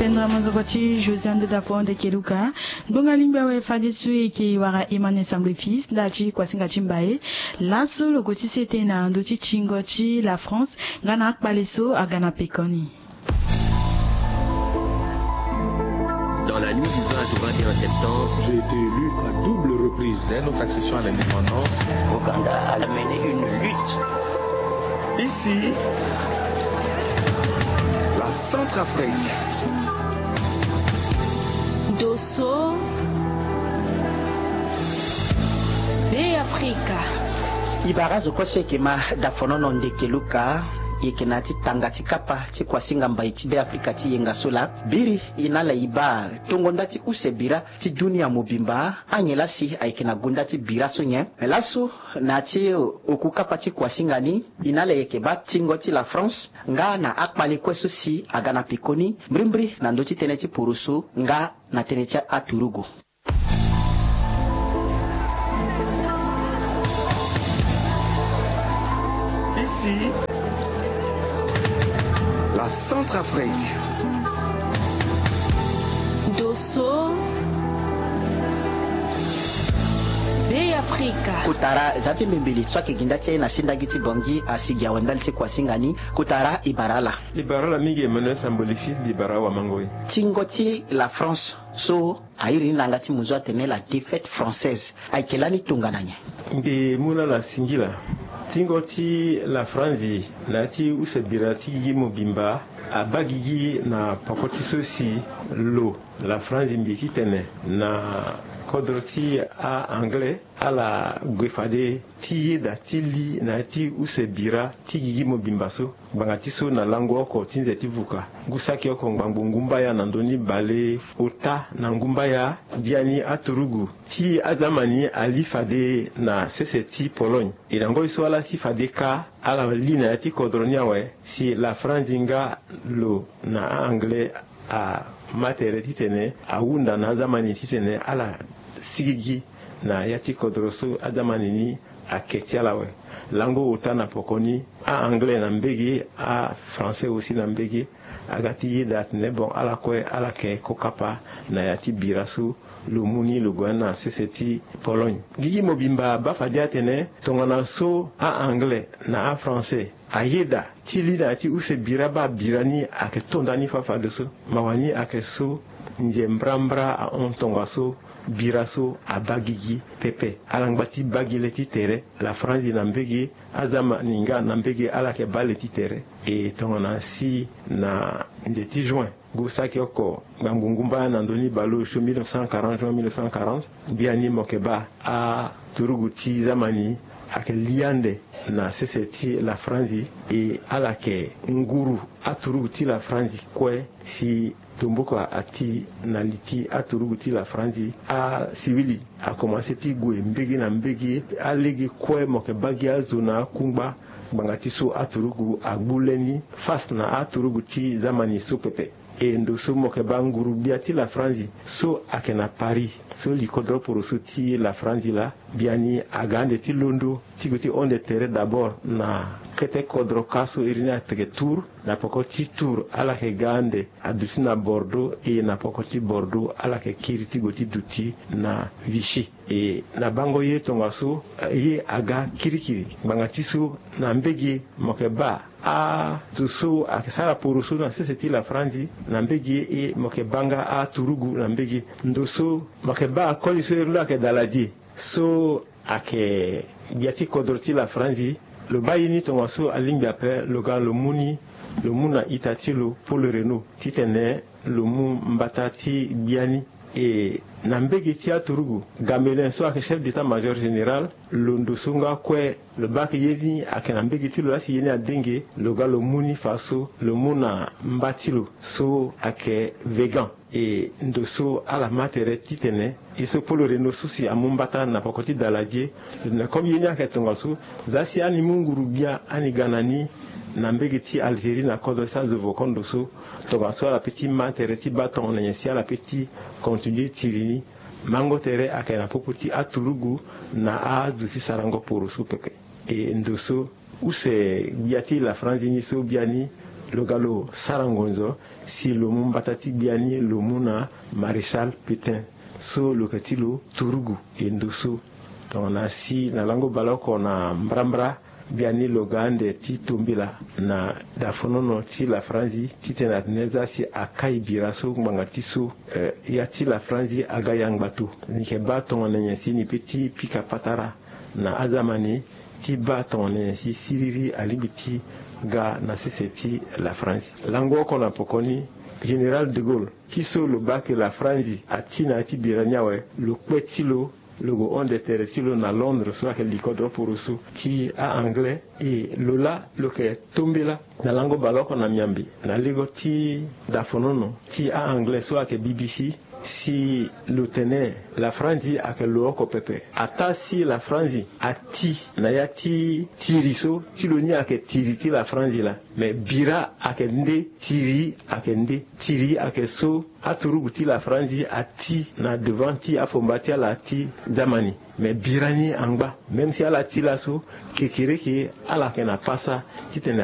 pendra mazokoti Josiane da Fonde Keluka donga limba we fadisu eke wara Emmanuel Samble fils ndachi kwasinga chimbae laso lokoti sete na ndochi chingochi la France ngana akbaleso agana pekoni. Dans la nuit du 20 au 21 septembre, j'ai été élu à double reprise. Dès notre accession à l'indépendance, Ouganda a mené une lutte. Ici, la Centrafrique. Dosso, Bé-Africa. Ibarazo kose kema dafonono ndekeluka yekenati tangati kapa ti kwasinga mbai ti Bé-Africa ti yenga sola biri inala iba tongonda ti usebira ti dunia mobimba anyela si aikena gunda ti bira sonye lasu na ti okukapa ti kwasinga ni inala yekeba tingo ti la France nga na akpali kweso si aga na pikoni mbrimbri na ndo ti tene ti poruso nga na tene ti aturugu. Ici, la Centrafrique. Dosso, Bé-Africa. Kutara zapi mbili swake gindache na sindagiti bongi asigi awandali ti kwasingani kutara ibarala mingi Emmanuel Samble fils bibara wa mangoi tingoti la France so ayiri nanga ti muzo atene la défaite française aikelani tungananya mbe muna la singila tingoti la France na ti usebira ti gigi mobimba abagigi na pakoti sosi lo la France mbi kitene na kodroti a anglais ala gwefade ti yeda ti li na ti usebira ti gigi mobimba so bangati so na lango oko tinze ti vuka gusaki oko ngbangu ngumba ya na ndoni bale ota na ngumba ya biani aturugu ti azamani alifade na sese ti Pologne ilango iso ala si fade ka ala lina ya ti kodronia we si la France nga lo na anglais a matere titene a wunda na zamani titene ala sigigi na yati kodroso a zamani ni a ketialawe lango utana pokoni a anglais na mbegi a français aussi na mbegi agati yida ne bon ala kwe ala ke kokapa na yati birasu lumuni lugwana seseti Pologne gigi mobimba bafadia tene tongana so a anglais na a français ayeda tili na ti usebira ba birani ake tondani fafa de so mawani ake so njembrambra a ontongaso biraso a bagigi pepe alangbati bagile ti tere la France na mbegi azama ninga na mbegi ala ke bale ti tere e tongana si na ndeti juin gusaki oko ngangungumba na ndoni balo 1940 biani mokeba a turugu ti zamani ake liande na seseti la France e ala ke nguru aturugu ti la France kwe si tomboka ati na liti aturugu ti la France a civili a commencé ti gwe mbegi na mbegi a legi kwe moke bagi a zona kungba bangati so aturugu agbuleni fas na aturugu ti zamani so pepe e ndo so moke banguru bia ti la France so akena Paris so likodro poroso ti la France la biani agande ti londo ti goti onde terre d'abord na kete kodro kaso irina tege tour na pokoti tour ala ke gande aduti na Bordeaux e na pokoti Bordeaux ala ke kiriti goti duti na Vichy e na bango ye tonga so ye aga kirikiri bangati so na mbegi moke ba a tuso akisara poroso na seseti la France na mbegi e moke banga a turugu na mbegi ndoso moke ba koliso irula ke daladi so ake biati kodroti la France le bayini tonga so alimbi ape le ga le muni le muna itatilo pour le Renault titene le mu mbata ti biani e na mbegi ti aturugu Gamelin so ake chef d'état-major général londo songa kwe le bak yeni ake na mbegi ti lo lasi yeni adenge le ga le muni faso le muna mbatilo so ake vegan e ndo so ala matere titene e so polo reno susi amumbata na pokoti daladie na comme yeni ake tonga so zasi ani munguru bia ani ganani na mbegi ti Algérie na kodo sa zovo kondo so tonga so la petit matere ti baton na nyesi ala petit continue tirini mango tere ake na popoti aturugu na a zufi sarango poro so pepe e ndo so use biati la France ni so biani logalo sarangonzo si lo mumbatati biani lo muna maréchal Pétain so lokatilo turugu endoso tona si na lango baloko na mbrambra biani logande ti tombila na dafonono ti la franzi ti tena neza si akai biraso ngangati so ya ti la franzi aga yangbatu ni ke ba tona nyasi ni peti pika patara na azamani ti ba tona si siriri alibiti ga na seseti la franzi lango kona pokoni Général de Gaulle qui so le bac la franzi atina ti biranyawe lo kwetilo logo on de terre tilo na Londres soit que likodro porusu ti a anglais et lola lo ke tombela na lango baloko na miambi na ligo ti dafonono ti a anglais soit que BBC si le tenait la franzi a que lo ko pepe ata si la franzi ati na ya ti tiriso ti lo ni a que tiriti la franzi la mais bira a que nde tiri a que nde tiri a que so aturuguti la franzi ati na devant ti afombati la ti zamani mais birani angba même si ala ti la so kekere ke ala ke na pasa ti tene